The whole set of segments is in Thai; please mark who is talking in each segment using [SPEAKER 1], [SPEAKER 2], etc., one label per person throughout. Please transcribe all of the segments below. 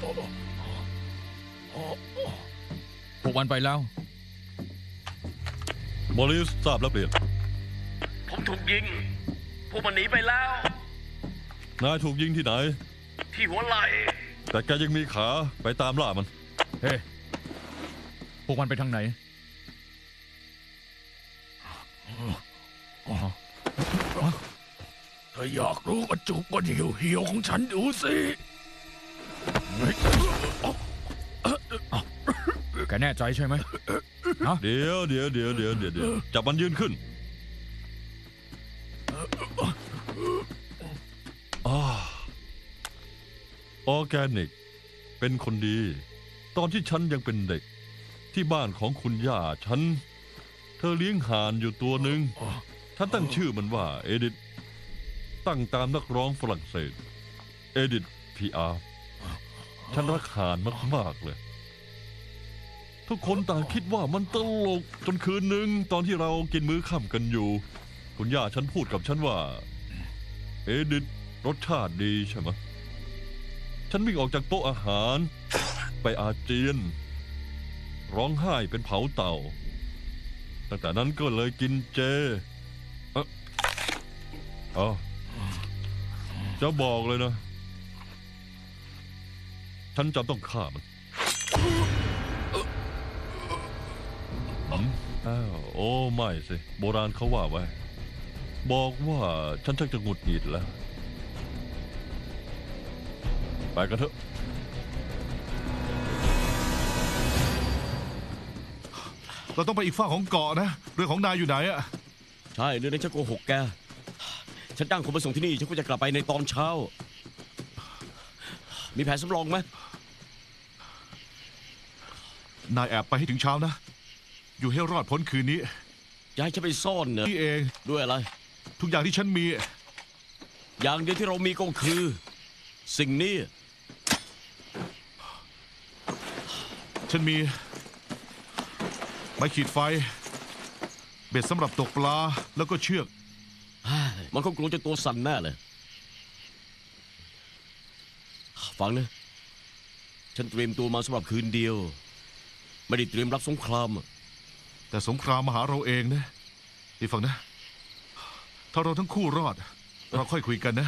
[SPEAKER 1] พวกมันไปแล้ว
[SPEAKER 2] มอริสทราบแล้วเปลี่ยน
[SPEAKER 3] ผมถูกยิงพวกมันหนีไปแล้ว
[SPEAKER 2] นายถูกยิงที่ไหน
[SPEAKER 3] ที่หัวไหล่
[SPEAKER 2] แต่แกยังมีขาไปตามล่ามัน
[SPEAKER 1] เฮ้พวกมันไปทางไหนถ้าอยากรู้ก็จูบก้นเหี่ยวของฉันดูสิแกแน่ใจใช่ไหม
[SPEAKER 2] เดี๋ยวจับมันยืนขึ้นออร์แกนิกเป็นคนดีตอนที่ฉันยังเป็นเด็กที่บ้านของคุณย่าฉันเธอเลี้ยงห่านอยู่ตัวหนึ่งฉันตั้งชื่อมันว่าเอดิธตั้งตามนักร้องฝรั่งเศสเอดิธพีอาร์ฉันรักห่านมากๆเลยทุกคนต่างคิดว่ามันตลกจนคืนหนึ่งตอนที่เรากินมื้อค่ำกันอยู่คุณย่าฉันพูดกับฉันว่าเอดิธรสชาติดีใช่ไหมฉันวิ่งออกจากโต๊ะอาหารไปอาเจียนร้องไห้เป็นเผาเต่าตั้งแต่นั้นก็เลยกินเจจะบอกเลยนะฉันจำต้องฆ่ามันโอ้ไม่สิโบราณเขาว่าไว้บอกว่าฉันชักจะหงุดหงิดแล้วไปกันเถอะ
[SPEAKER 4] เราต้องไปอีกฝั่งของเกาะนะเรือของนายอยู่ไหนอะ
[SPEAKER 5] ใช่เรือนั้นฉันโกหกแกฉันจ้างคนมาส่งที่นี่ฉันก็จะกลับไปในตอนเช้ามีแผนสำรองไหม
[SPEAKER 4] นายแอบไปให้ถึงเช้านะอยู่ให้รอดพ้นคืนนี้
[SPEAKER 5] จะให้ฉันไปซ่อนเนอะ
[SPEAKER 4] นี่เอง
[SPEAKER 5] ด้วยอะไร
[SPEAKER 4] ทุกอย่างที่ฉันมี
[SPEAKER 5] อย่างเดียวที่เรามีก็คือสิ่งนี้
[SPEAKER 4] ฉันมีไม้ขีดไฟเบ็ดสำหรับตกปลาแล้วก็เชือก
[SPEAKER 5] มันคงกลัวจนตัวสั่นแน่เลยฟังนะฉันเตรียมตัวมาสำหรับคืนเดียวไม่ได้เตรียมรับสงคราม
[SPEAKER 4] แต่สงครามมาหาเราเองนะดีฟังนะถ้าเราทั้งคู่รอดเราค่อยคุยกันนะ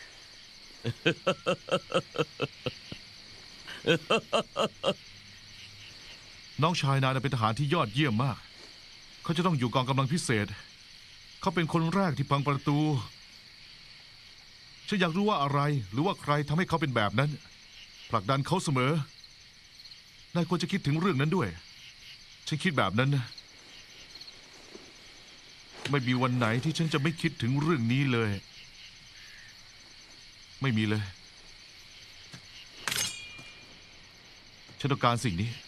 [SPEAKER 4] น้องชายนายเป็นทหารที่ยอดเยี่ยมมากเขาจะต้องอยู่กองกำลังพิเศษเขาเป็นคนแรกที่พังประตูฉันอยากรู้ว่าอะไรหรือว่าใครทำให้เขาเป็นแบบนั้นผลักดันเขาเสมอนายควรจะคิดถึงเรื่องนั้นด้วยฉันคิดแบบนั้นนะไม่มีวันไหนที่ฉันจะไม่คิดถึงเรื่องนี้เลยไม่มีเลยฉันต้องการสิ่งนี้